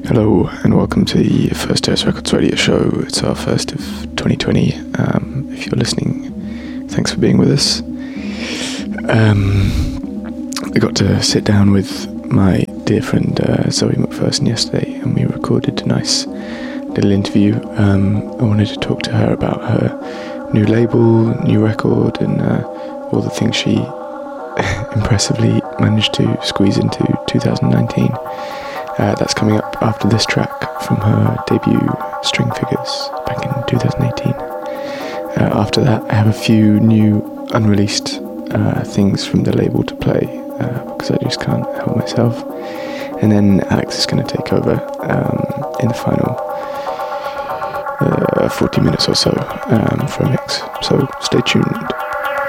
Hello and welcome to the First Terrace Records radio show. It's our first of 2020. If you're listening, thanks for being with us. I got to sit down with my dear friend Zoe McPherson yesterday and we recorded a nice little interview. I wanted to talk to her about her new label, new record, and all the things she impressively managed to squeeze into 2019. That's coming up after this track from her debut, String Figures, back in 2018. After that, I have a few new unreleased things from the label to play, because I just can't help myself. And then Alex is going to take over in the final 40 minutes or so for a mix. So stay tuned.